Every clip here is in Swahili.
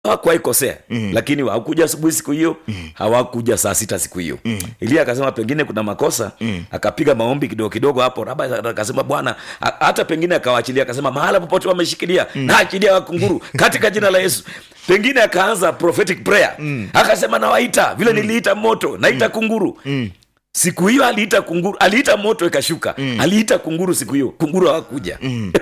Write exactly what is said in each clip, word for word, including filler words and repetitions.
hawakuwahi kosea, mm. lakini hawakuja asubuhi siku hiyo, mm. hawakuja saa sita siku hiyo. mm. Elia akasema pengine kuna makosa, mm. akapiga maombi kidogo kidogo hapo, Rabai akasema Bwana, hata pengine akawaachilia, akasema mahala popote wameshikilia, mm. na achilia wakunguru katika jina la Yesu. Pengine akaanza prophetic prayer, mm. akasema nawaita vile, mm. niliita moto, naita mm. kunguru. mm. Siku hiyo aliita kunguru, aliita moto ikashuka, mm. aliita kunguru siku hiyo, kunguru hawakuja. mm.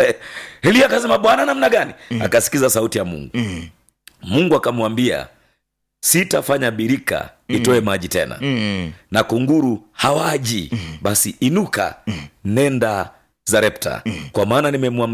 Elia akasema Bwana namna gani? mm. Akasikiza sauti ya Mungu. mm. Mungu akamwambia sitafanya birika itoe maji tena, mm. na kunguru hawaji, mm. basi inuka, mm. nenda Zarepta, mm. kwa maana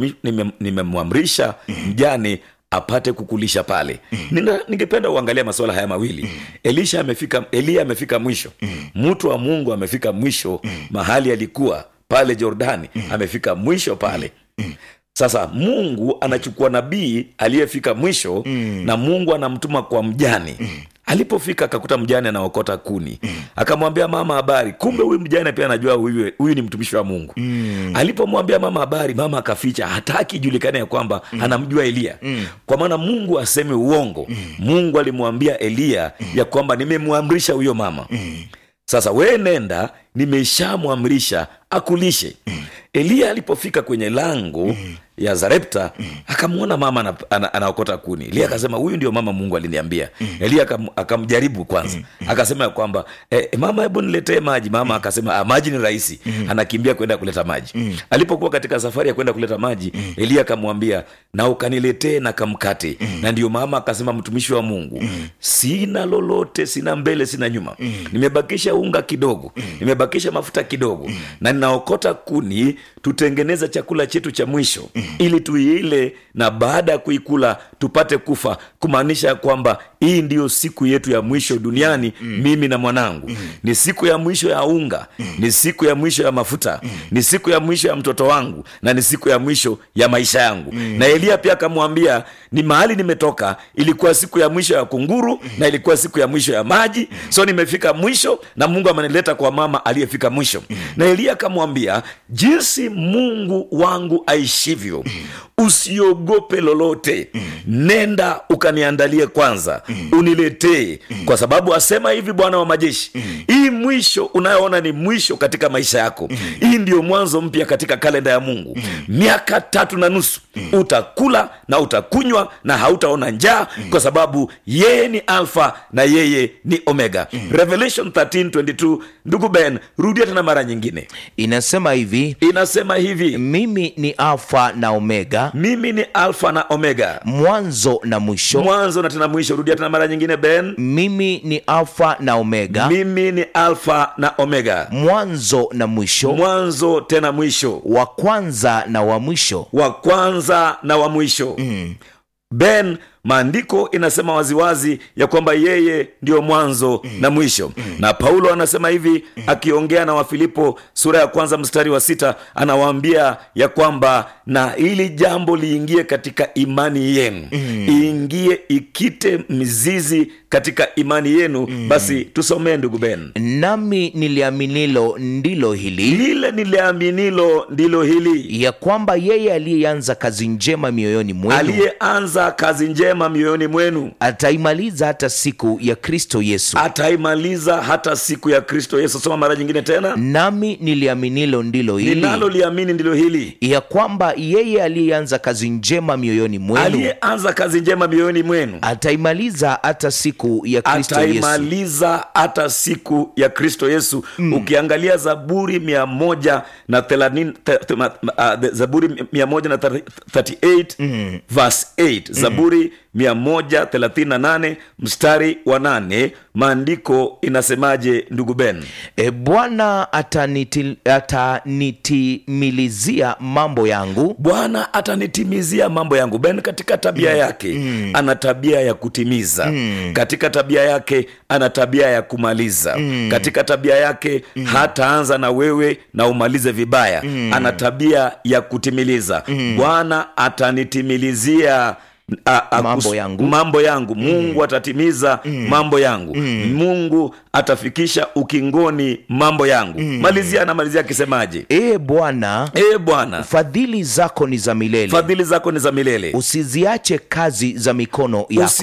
nimemwamrisha nime, nime mjane apate kukulisha pale. mm. Ningependa uangalia masuala haya mawili. mm. Elisha amefika, Elia amefika mwisho, mm. mtu wa Mungu amefika mwisho, mm. mahali alikuwa pale Jordani, mm. amefika mwisho pale. mm. Sasa Mungu anachukua nabii aliyefika mwisho, mm. na Mungu anamtuma kwa mjane. mm. Alipofika akakuta mjane anaokota kuni, mm. akamwambia mama habari. Kumbe huyu mjane pia anajua huyu huyu ni mtumishi wa Mungu. mm. Alipomwambia mama habari, mama akaficha, hataki julikane ya kwamba mm. anamjua Elia. mm. Kwa maana Mungu aseme uongo. mm. Mungu alimwambia Elia mm. ya kwamba nimemwamrisha huyo mama. mm. Sasa we nenda, nimeshamwamrisha akulishe. mm. Elia alipofika kwenye lango mm. ya Zarepta, mm. akamwona mama anaokota kuni. Elia akasema huyu ndio mama Mungu aliniambia. mm. Elia akamjaribu kwanza, mm. akasema kwamba e, mama hebu niletee maji. Mama akasema ah, maji ni rahisi. mm. Anakimbia kwenda kuleta maji. mm. Alipokuwa katika safari ya kwenda kuleta maji, mm. Elia akamwambia na ukaniletee na kamkate. mm. Na ndio mama akasema mtumishi wa Mungu, mm. sina lolote, sina mbele sina nyuma. mm. Nimebakisha unga kidogo, mm. nimebakisha mafuta kidogo, mm. na ninaokota kuni tutengeneza chakula chetu cha mwisho, mm. ili tuile, na baada ya kuikula tupate kufa, kumaanisha kwamba hii ndiyo siku yetu ya mwisho duniani. mm. Mimi na mwanangu. mm. Ni siku ya mwisho ya unga, mm. ni siku ya mwisho ya mafuta, mm. ni siku ya mwisho ya mtoto wangu, na ni siku ya mwisho ya maisha yangu. mm. Na Elia pia akamwambia ni mahali nimetoka, ilikuwa siku ya mwisho ya kunguru, mm. na ilikuwa siku ya mwisho ya maji. mm. So nimefika mwisho na Mungu amenileta kwa mama aliyefika mwisho. mm. Na Elia akamwambia jinsi Mungu wangu aishivyo, mm. usiogope lolote. mm. Nenda ukaniandalie kwanza, mm. uniletee, mm. kwa sababu asema hivi Bwana wa majeshi, mm. hii mwisho unayoona ni mwisho katika maisha yako. mm. Hii ndio mwanzo mpya katika kalenda ya Mungu. mm. Miaka tatu na nusu, mm. utakula na utakunywa na hautaona njaa, mm. kwa sababu yeye ni Alfa na yeye ni Omega. mm. Revelation thirteen twenty-two. Ndugu Ben, rudia tena mara nyingine. Inasema hivi, inasema hivi, mimi ni Alfa na Omega, mimi ni Alfa na Omega, mwanzo na mwisho. Mwanzo na tena mwisho. Rudia tena mara nyingine Ben. Mimi ni Alfa na Omega, mimi ni Alfa na Omega, mwanzo na mwisho. Mwanzo tena mwisho, wa kwanza na wa mwisho, wa kwanza na wa mwisho. mm. Ben, maandiko inasema waziwazi ya kwamba yeye ndio mwanzo mm. na mwisho. mm. Na Paulo anasema hivi, mm. akiongea na Wafilipo sura ya kwanza mstari wa sita, anawaambia ya kwamba na ili jambo liingie katika imani yenu, mm. iingie ikite mizizi katika imani yenu. mm. Basi tusomee ndugu Ben. Nami niliaminilo ndilo hili, lile niliaminilo ndilo hili, ya kwamba yeye aliyeanza kazi njema mioyoni mwenu, aliyeanza kazi njema mioyoni mwenu, ataimaliza hata siku ya Kristo Yesu. Ataimaliza hata siku ya Kristo Yesu. Soma mara nyingine tena. Nami niliaminilo ndilo hili, ninalo liamini ndilo hili, ya kwamba yeye aliyeanza kazi njema mioyoni mwenu, aliyeanza kazi njema mioyoni mwenu, ataimaliza hata siku ya Kristo Yesu. Ataimaliza hata siku ya Kristo Yesu. mm. Ukiangalia Zaburi mia moja na thelathini, Zaburi mia moja na thirty-eight mm. verse eight, Zaburi mm. mia moja thelathini na nane mstari wa nane, maandiko inasemaje ndugu Ben? E, Bwana ataniti, atanitimilizia mambo yangu. Bwana atanitimizia mambo yangu. Ben, katika tabia mm. yake mm. ana tabia ya kutimiza. mm. Katika tabia yake ana tabia ya kumaliza. mm. Katika tabia yake mm. hataanza na wewe na umalize vibaya. mm. Ana tabia ya kutimiliza. mm. Bwana atanitimilizia A, a, Mambo kus- yangu. mambo yangu Mungu mm. atatimiza mm. mambo yangu mm. Mungu atafikisha ukingoni mambo yangu mm. Malizia na malizia akisemaje? E Bwana, e Bwana, fadhili zako ni za milele, fadhili zako ni za milele, usiziache kazi za mikono yako.